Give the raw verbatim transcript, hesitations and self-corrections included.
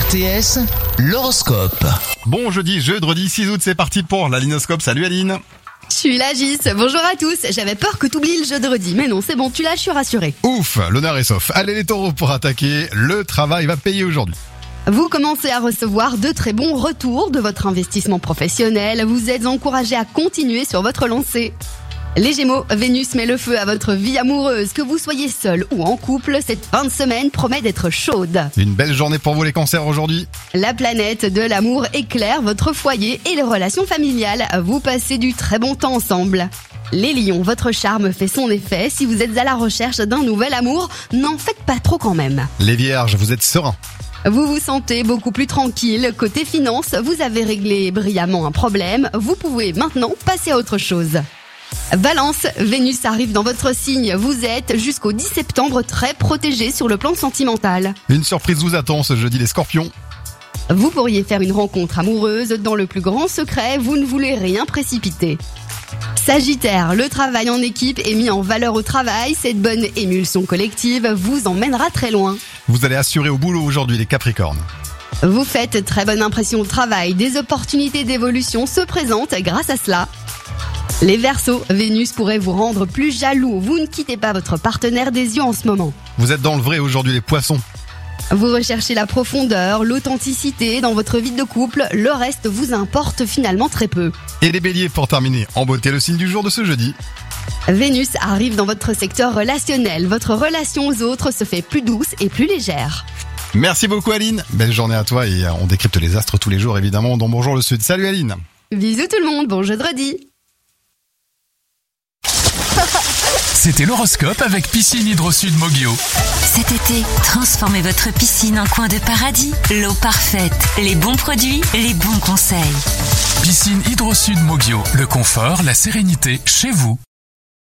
T S, l'horoscope. Bon jeudi, jeudi six août, c'est parti pour la Linoscope. Salut Aline. Je suis la Gis, bonjour à tous. J'avais peur que t'oublies le jeudi, mais non, c'est bon, tu l'as, je suis rassurée. Ouf, l'honneur est sauf. Allez les taureaux pour attaquer, le travail va payer aujourd'hui. Vous commencez à recevoir de très bons retours de votre investissement professionnel. Vous êtes encouragés à continuer sur votre lancée. Les Gémeaux, Vénus met le feu à votre vie amoureuse. Que vous soyez seul ou en couple, cette fin de semaine promet d'être chaude. Une belle journée pour vous les cancers aujourd'hui. La planète de l'amour éclaire votre foyer et les relations familiales. Vous passez du très bon temps ensemble. Les lions, votre charme fait son effet. Si vous êtes à la recherche d'un nouvel amour, n'en faites pas trop quand même. Les vierges, vous êtes sereins. Vous vous sentez beaucoup plus tranquille. Côté finance, vous avez réglé brillamment un problème. Vous pouvez maintenant passer à autre chose. Balance, Vénus arrive dans votre signe. Vous êtes jusqu'au dix septembre très protégé sur le plan sentimental. Une surprise vous attend ce jeudi les scorpions. Vous pourriez faire une rencontre amoureuse dans le plus grand secret. Vous ne voulez rien précipiter. Sagittaire, le travail en équipe est mis en valeur au travail. Cette bonne émulsion collective vous emmènera très loin. Vous allez assurer au boulot aujourd'hui les capricornes. Vous faites très bonne impression au travail. Des opportunités d'évolution se présentent grâce à cela. Les Verseaux, Vénus pourrait vous rendre plus jaloux. Vous ne quittez pas votre partenaire des yeux en ce moment. Vous êtes dans le vrai aujourd'hui les poissons. Vous recherchez la profondeur, l'authenticité dans votre vie de couple. Le reste vous importe finalement très peu. Et les béliers pour terminer, en beauté le signe du jour de ce jeudi. Vénus arrive dans votre secteur relationnel. Votre relation aux autres se fait plus douce et plus légère. Merci beaucoup Aline. Belle journée à toi et on décrypte les astres tous les jours évidemment dans Bonjour le Sud. Salut Aline. Bisous tout le monde, bon jeudi. C'était l'horoscope avec Piscine Hydro-Sud Mogio. Cet été, transformez votre piscine en coin de paradis. L'eau parfaite, les bons produits, les bons conseils. Piscine Hydro-Sud Mogio, le confort, la sérénité, chez vous.